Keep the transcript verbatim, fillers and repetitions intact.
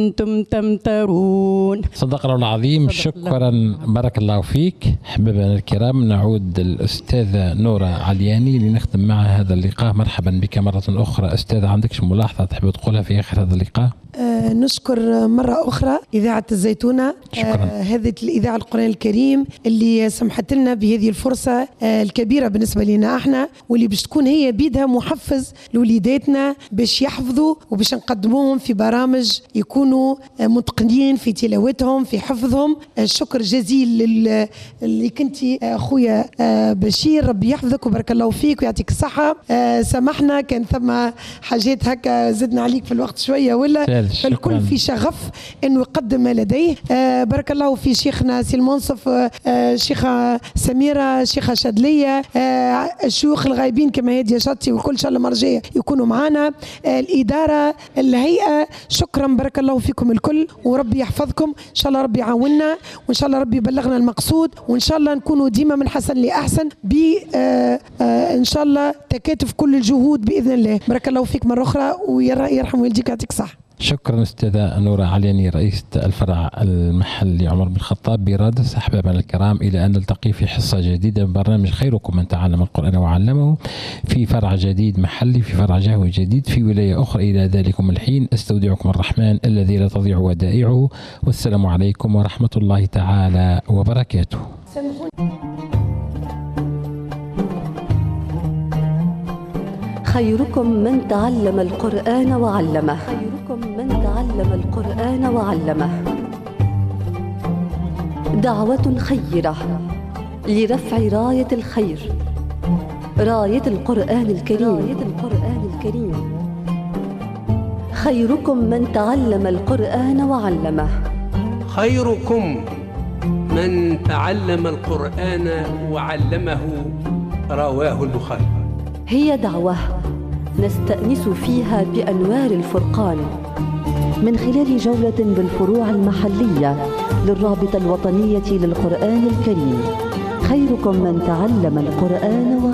أنتم تمترون. صدق الله العظيم. شكرا، بارك الله فيك. أحبابنا الكرام، نعود الأستاذة نورة علياني لنختم معها هذا اللقاء. مرحبا بك مرة أخرى أستاذة، عندكش ملاحظة تحب تقولها في آخر هذا اللقاء؟ آه نشكر مرة أخرى إذاعة الزيتونة، شكرا. آه هذه الإذاعة القرآن الكريم اللي سمحت لنا بهذه الفرصة آه الكبيرة بالنسبة لنا احنا، واللي باش تكون هي بيدها محفز لوليداتنا باش يحفظوا وباش نقدموهم في برامج يكونوا آه متقنين في تلاوتهم في حفظهم. آه شكر جزيل اللي كنتي آه أخويا آه بشير، ربي يحفظك وبارك الله فيك ويعطيك الصحة. آه سامحنا كان ثم حاجات هكا زدنا عليك في الوقت شوية ولا فالكل في شغف انه يقدم ما لديه. آه بارك الله في شيخنا سي المنصف، آه شيخة سميرة، شيخة شادلية، آه الشيوخ الغايبين كما هادية شطي والكل ان شاء الله مرجية يكونوا معنا، آه الإدارة، الهيئة، شكرا بارك الله فيكم الكل، وربي يحفظكم ان شاء الله، ربي يعاوننا وان شاء الله ربي يبلغنا المقصود، وان شاء الله نكونوا ديما من حسن لأحسن ب آه آه ان شاء الله تكاتف كل الجهود بإذن الله. بارك الله فيك مرة أخرى ويرحم والديك يعطيك صح. شكرا أستاذة نورة علياني رئيسة الفرع المحلي عمر بن الخطاب برادس. أحبابنا الكرام، إلى أن نلتقي في حصة جديدة من برنامج خيركم من تعلم القرآن وعلمه، في فرع جديد محلي، في فرع جهوي جديد في ولاية أخرى. إلى ذلكم الحين أستودعكم الرحمن الذي لا تضيع ودائعه، والسلام عليكم ورحمة الله تعالى وبركاته. خيركم من تعلم القرآن وعلمه. خيركم من تعلم القرآن وعلمه. دعوة خيرة لرفع راية الخير، راية القرآن الكريم. راية القرآن الكريم. خيركم من تعلم القرآن وعلمه. خيركم من تعلم القرآن وعلمه، رواه البخاري. هي دعوة نستأنس فيها بأنوار الفرقان من خلال جولة بالفروع المحلية للرابطة الوطنية للقرآن الكريم. خيركم من تعلم القرآن